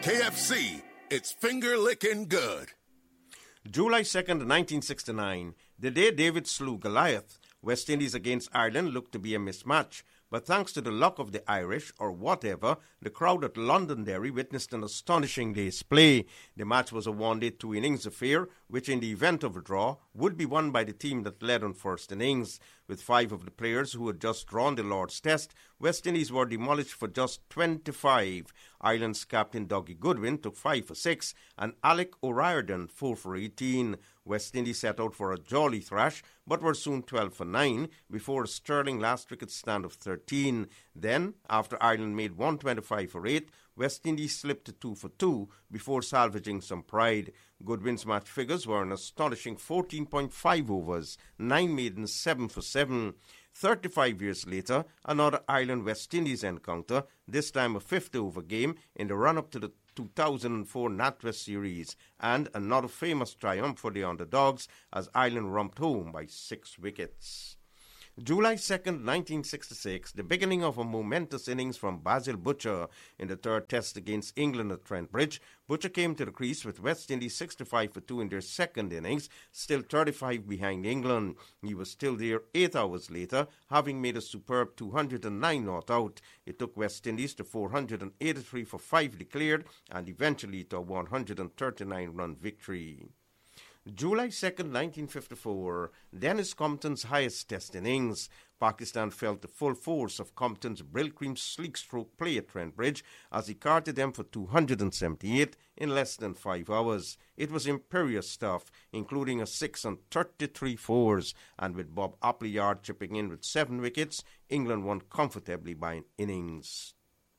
KFC, it's finger-licking good. July 2nd, 1969, the day David slew Goliath, West Indies against Ireland looked to be a mismatch. But thanks to the luck of the Irish, or whatever, the crowd at Londonderry witnessed an astonishing day's play. The match was a one-day, two-innings affair, which in the event of a draw, would be won by the team that led on first innings. With 5 of the players who had just drawn the Lord's Test, West Indies were demolished for just 25. Ireland's captain Dougie Goodwin took 5 for 6, and Alec O'Riordan 4 for 18. West Indies set out for a jolly thrash, but were soon 12 for 9 before a sterling last wicket stand of 13. Then, after Ireland made 125 for 8, West Indies slipped to 2 for 2 before salvaging some pride. Goodwin's match figures were an astonishing 14.5 overs, 9 maidens, 7 for 7. 35 years later, another Ireland-West Indies encounter, this time a 5th over game in the run-up to the 2004 NatWest Series, and another famous triumph for the underdogs as Ireland romped home by 6 wickets. July 2nd, 1966, the beginning of a momentous innings from Basil Butcher in the third test against England at Trent Bridge. Butcher came to the crease with West Indies 65 for 2 in their second innings, still 35 behind England. He was still there 8 hours later, having made a superb 209 not out. It took West Indies to 483 for 5 declared and eventually to a 139-run victory. July 2nd, 1954, Dennis Compton's highest test innings. Pakistan felt the full force of Compton's Brylcreem sleek stroke play at Trent Bridge as he carted them for 278 in less than 5 hours. It was imperious stuff, including a 6 on 33 fours, and with Bob Appleyard chipping in with 7 wickets, England won comfortably by an innings.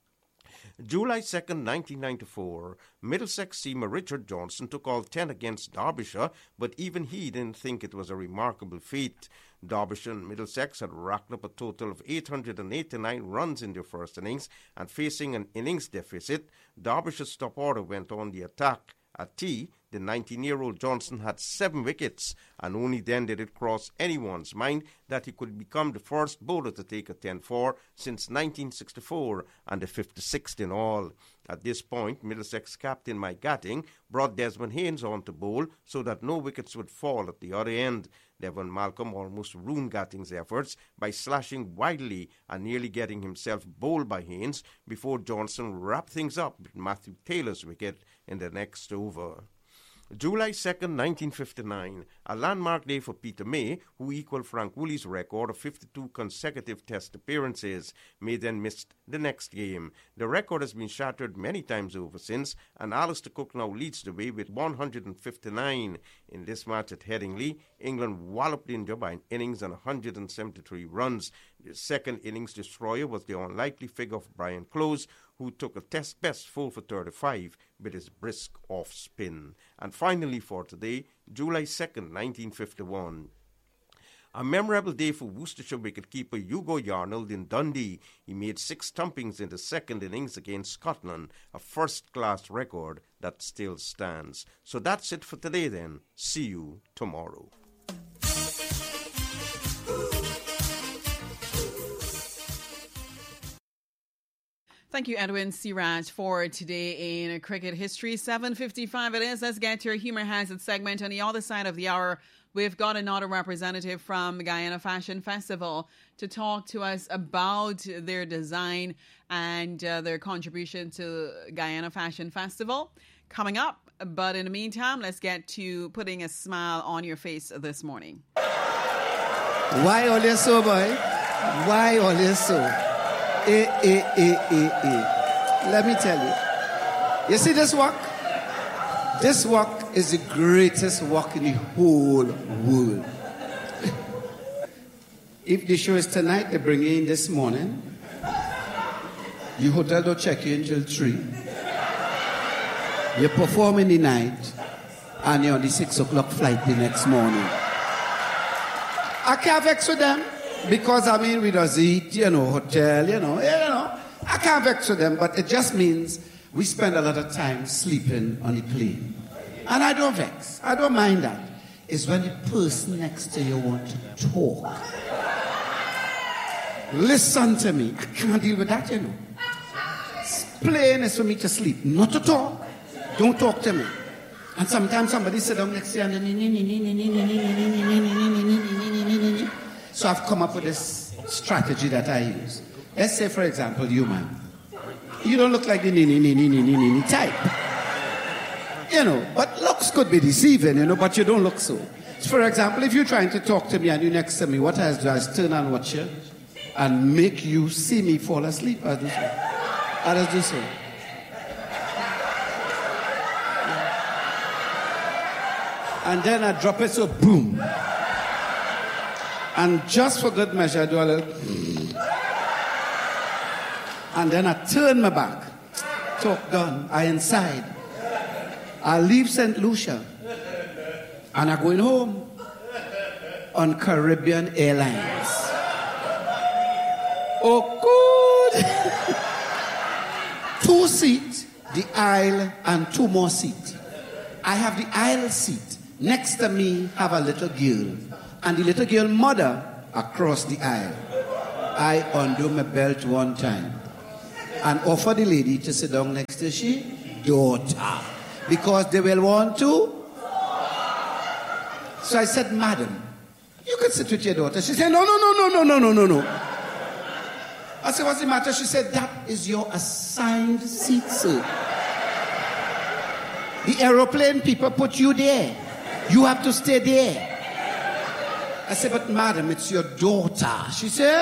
July 2nd, 1994, Middlesex seamer Richard Johnson took all 10 against Derbyshire, but even he didn't think it was a remarkable feat. Derbyshire and Middlesex had racked up a total of 889 runs in their first innings, and facing an innings deficit, Derbyshire's top order went on the attack. At tea, the 19-year-old Johnson had 7 wickets, and only then did it cross anyone's mind that he could become the first bowler to take a 10-4 since 1964, and the 56th in all. At this point, Middlesex captain Mike Gatting brought Desmond Haynes on to bowl so that no wickets would fall at the other end. Devon Malcolm almost ruined Gatting's efforts by slashing wildly and nearly getting himself bowled by Haynes before Johnson wrapped things up with Matthew Taylor's wicket in the next over. July 2nd, 1959, a landmark day for Peter May, who equaled Frank Woolley's record of 52 consecutive test appearances. May then missed the next game. The record has been shattered many times over since, and Alistair Cook now leads the way with 159. In this match at Headingley, England walloped India by an innings and 173 runs. The second innings destroyer was the unlikely figure of Brian Close, who took a test best 4 for 35 with his brisk off spin. And finally for today, July 2nd, 1951. A memorable day for Worcestershire wicketkeeper Hugo Yarnold in Dundee. He made 6 stumpings in the second innings against Scotland, a first-class record that still stands. So that's it for today then. See you tomorrow. Thank you, Edwin Siraj, for today in cricket history. 7:55 it is. Let's get to your Humour Has It segment. On the other side of the hour, we've got another representative from Guyana Fashion Festival to talk to us about their design and their contribution to Guyana Fashion Festival coming up. But in the meantime, let's get to putting a smile on your face this morning. Why always so, boy? Why always so? Let me tell you. You see this walk? This walk is the greatest walk in the whole world. If the show is tonight, they bring you in this morning. The hotel don't check you until 3. You perform in the night, and you're on the 6 o'clock flight the next morning. I can't vex with them. Because, I mean, we just eat, hotel, I can't vex with them, but it just means we spend a lot of time sleeping on the plane. And I don't vex. I don't mind that. It's when the person next to you wants to talk. Listen to me. I can't deal with that, plane is for me to sleep, not to talk. Don't talk to me. And sometimes somebody sit down next to you and so I've come up with this strategy that I use. Let's say, for example, you, man. You don't look like the type. But looks could be deceiving, but you don't look so. For example, if you're trying to talk to me and you're next to me, what I do is turn and watch you and make you see me fall asleep. I just do so. And then I drop it, so boom. And just for good measure, I do a little. And then I turn my back. Talk done. I inside. I leave St. Lucia. And I'm going home on Caribbean Airlines. Oh, good. 2 seats, the aisle, and 2 more seats. I have the aisle seat. Next to me have a little girl. And the little girl mother across the aisle. I undo my belt one time and offer the lady to sit down next to she daughter. Because they will want to. So I said, madam, you can sit with your daughter. She said, no. I said, what's the matter? She said, that is your assigned seat, sir. The aeroplane people put you there. You have to stay there. I said, but madam, it's your daughter. She said,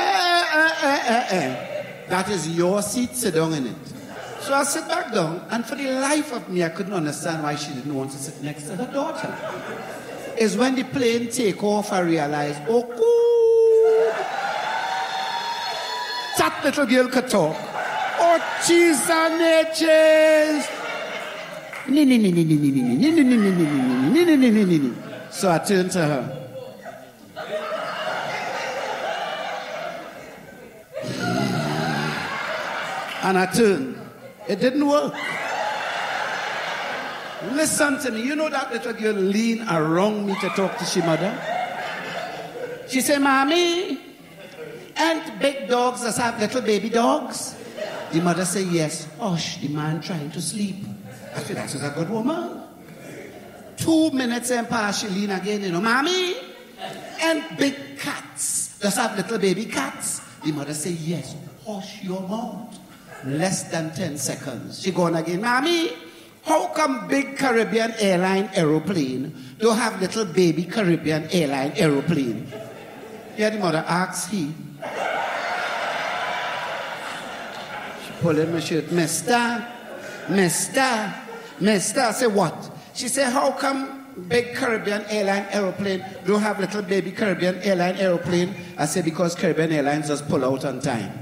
that is your seat, sit down in it. So I sit back down, and for the life of me, I couldn't understand why she didn't want to sit next to her daughter. It's when the plane take off, I realized, oh, cool. That little girl could talk. Oh, cheese and natures. So I turned to her. And I turned. It didn't work. Listen to me. You know that little girl leaned around me to talk to she mother? She said, Mommy, ain't big dogs that have little baby dogs? The mother said, yes. Hush, the man trying to sleep. I said, that is a good woman. 2 minutes and past, she lean again, Mommy, and big cats does have little baby cats? The mother said, yes. Hush your mouth. Less than 10 seconds. She gone again, Mommy, how come big Caribbean airline aeroplane don't have little baby Caribbean airline aeroplane? Here the mother asks he. She pulled in my shirt, Mister. I said, what? She said, how come big Caribbean airline aeroplane don't have little baby Caribbean airline aeroplane? I said, because Caribbean Airlines just pull out on time.